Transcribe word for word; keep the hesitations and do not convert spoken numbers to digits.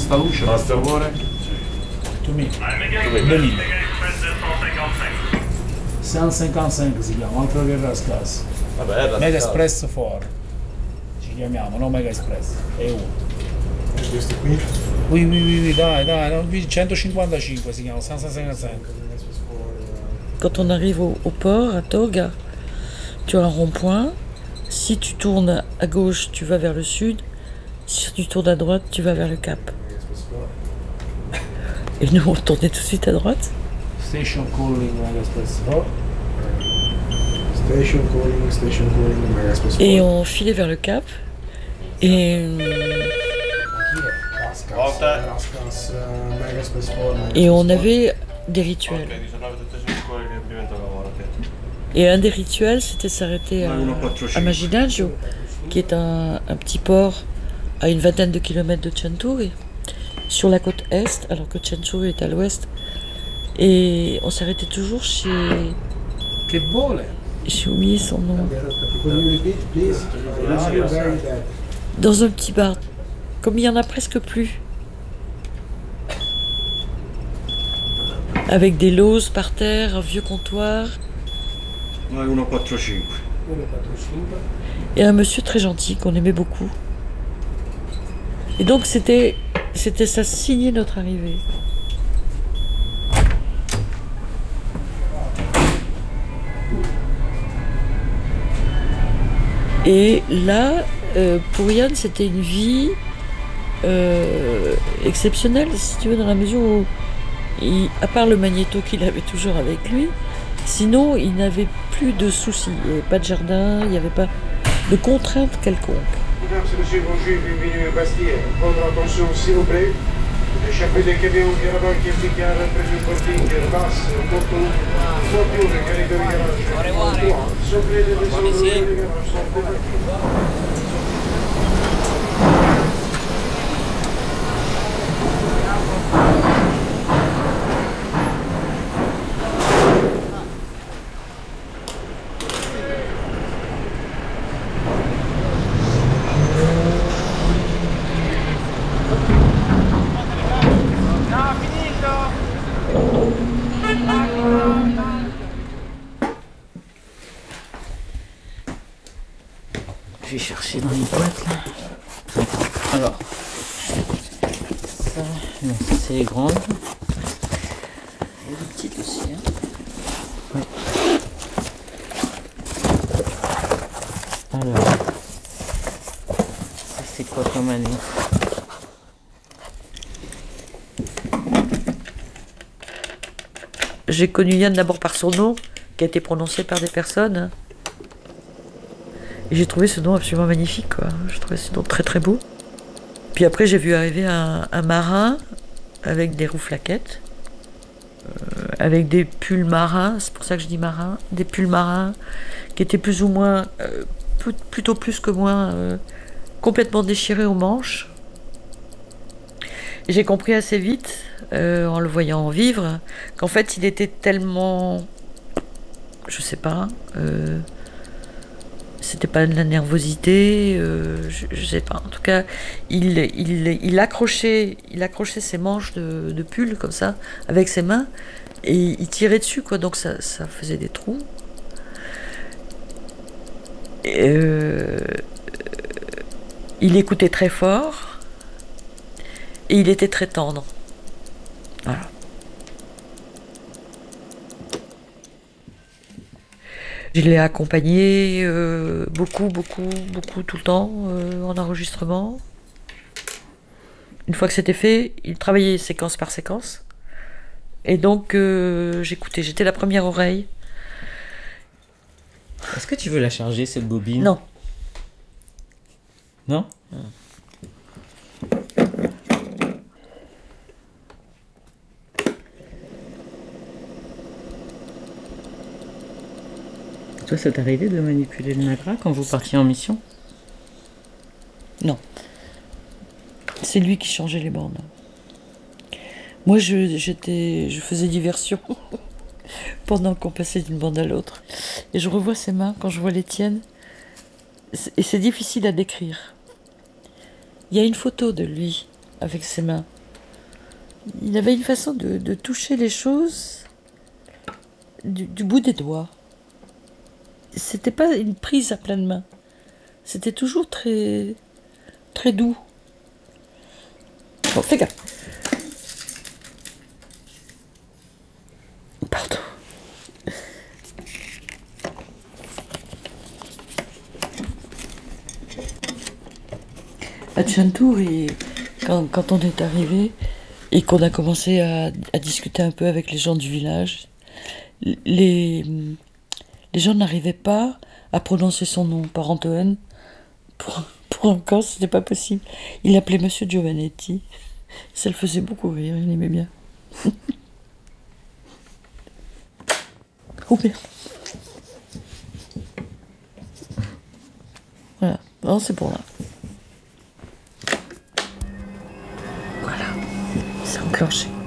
sta luce, per favore? Tu mi. Benissimo. cent cinquantacinque si chiama, altro che Rascas. Vabbè, Mega Express quattro. Ci chiamiamo, no Mega Express. È uno. Questo qui? Oui, oui, oui, oui, dai, dai, non, centocinquantacinque si chiama, cent cinquantacinque. Quand on arrive au, au port, à Tog, tu as un rond-point. Si tu tournes à gauche, tu vas vers le sud. Si tu tournes à droite, tu vas vers le cap. Et nous, on tournait tout de suite à droite. Station calling Mega Express four. Station calling, station calling, Mega Express four. Et on filait vers le cap. Et, Rascas, Rascas, uh, Mega Express four, Mega et on Express four. avait des rituels. Et un des rituels, c'était s'arrêter à, à Maginaggio, qui est un, un petit port à une vingtaine de kilomètres de Centauri, sur la côte est, alors que Centauri est à l'ouest. Et on s'arrêtait toujours chez... Che vole? J'ai oublié son nom. Could you repeat, please? Very bad. Dans un petit bar. Comme il n'y en a presque plus. Avec des lauses par terre, un vieux comptoir. uno quattro cinque. Et un monsieur très gentil qu'on aimait beaucoup. Et donc c'était, c'était ça signait notre arrivée. Et là, euh, pour Yann, c'était une vie euh, exceptionnelle, si tu veux, dans la mesure où, il, à part le magnéto qu'il avait toujours avec lui, sinon il n'avait plus de soucis. Il n'y avait pas de jardin, il n'y avait pas de contraintes quelconques. Mesdames et messieurs, bonjour, bienvenue à Bastille. Votre attention, s'il vous plaît. Échappez des camions Garabal qui impliquent un premier boarding, basse, moto, voiture, catégorie garage. Sortez des maisons de garage, sortez. Je vais chercher dans les boîtes là. Alors, ça, non, ça c'est les grandes. Et les petites aussi. Hein. Ouais. Alors, ça c'est quoi comme année? J'ai connu Yann d'abord par son nom, qui a été prononcé par des personnes. Hein. Et j'ai trouvé ce nom absolument magnifique, quoi. J'ai trouvé ce nom très très beau. Puis après, j'ai vu arriver un, un marin avec des rouflaquettes, euh, avec des pulls marins, c'est pour ça que je dis marin, des pulls marins qui étaient plus ou moins, euh, plus, plutôt plus que moins, euh, complètement déchirés aux manches. Et j'ai compris assez vite, euh, en le voyant vivre, qu'en fait, il était tellement, je sais pas, euh, c'était pas de la nervosité, euh, je, je sais pas. En tout cas, il, il, il, accrochait, il accrochait ses manches de, de pull comme ça, avec ses mains, et il tirait dessus, quoi. Donc ça, ça faisait des trous. Et, euh, il écoutait très fort, et il était très tendre. Voilà. Je l'ai accompagné euh, beaucoup, beaucoup, beaucoup tout le temps euh, en enregistrement. Une fois que c'était fait, il travaillait séquence par séquence. Et donc, euh, j'écoutais. J'étais la première oreille. Est-ce que tu veux la charger, cette bobine? Non. Non? Toi, ça t'est arrivé de manipuler le Nagra quand vous partiez en mission? Non. C'est lui qui changeait les bandes. Moi, je, j'étais, je faisais diversion pendant qu'on passait d'une bande à l'autre. Et je revois ses mains quand je vois les tiennes. Et c'est difficile à décrire. Il y a une photo de lui avec ses mains Il avait une façon de, de toucher les choses du, du bout des doigts. C'était pas une prise à pleine main. C'était toujours très, très doux. Bon, fais gaffe. Pardon. À Tchantour, et quand, quand on est arrivé et qu'on a commencé à, à discuter un peu avec les gens du village, les, les gens n'arrivaient pas à prononcer son nom par Antoine. Pour, pour un Corse, c'était pas possible. Il l'appelait Monsieur Giovanetti. Ça le faisait beaucoup rire, il aimait bien. Oh merde. Voilà, non, c'est bon là. Voilà, c'est enclenché.